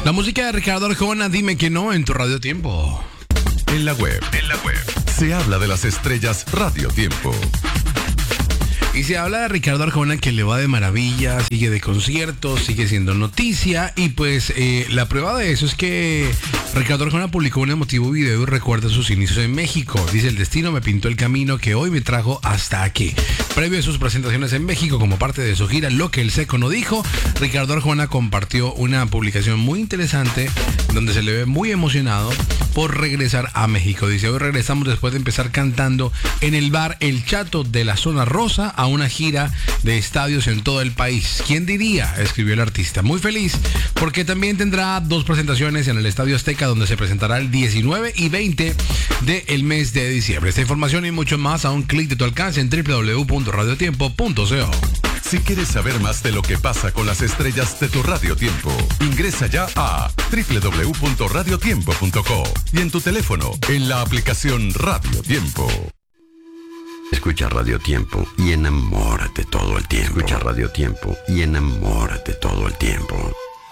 La música de Ricardo Arjona, Dime que no, en tu Radio Tiempo. En la web. Se habla de las estrellas Radio Tiempo. Y se habla de Ricardo Arjona, que le va de maravilla, sigue de conciertos, sigue siendo noticia. Y pues la prueba de eso es que Ricardo Arjona publicó un emotivo video y recuerda sus inicios en México. Dice: el destino me pintó el camino que hoy me trajo hasta aquí. Previo a sus presentaciones en México como parte de su gira Lo que el Seco no dijo, Ricardo Arjona compartió una publicación muy interesante donde se le ve muy emocionado por regresar a México. Dice: hoy regresamos después de empezar cantando en el bar El Chato de la Zona Rosa a una gira de estadios en todo el país. ¿Quién diría?, escribió el artista. Muy feliz porque también tendrá 2 presentaciones en el Estadio Azteca, donde se presentará el 19 y 20 del mes de diciembre. Esta información y mucho más a un clic de tu alcance en www.radiotiempo.co. Si quieres saber más de lo que pasa con las estrellas de tu Radio Tiempo, ingresa ya a www.radiotiempo.co y en tu teléfono, en la aplicación Radio Tiempo. Escucha Radio Tiempo y enamórate todo el tiempo. Escucha Radio Tiempo y enamórate todo el tiempo.